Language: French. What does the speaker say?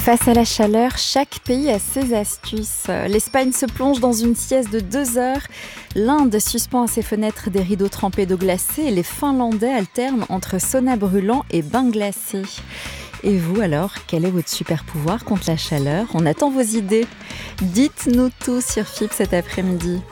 Face à la chaleur, chaque pays a ses astuces. L'Espagne se plonge dans une sieste de 2 heures. L'Inde suspend à ses fenêtres des rideaux trempés d'eau glacée. Et les Finlandais alternent entre sauna brûlant et bain glacé. Et vous alors, quel est votre super pouvoir contre la chaleur ? On attend vos idées. Dites-nous tout sur FIP cet après-midi.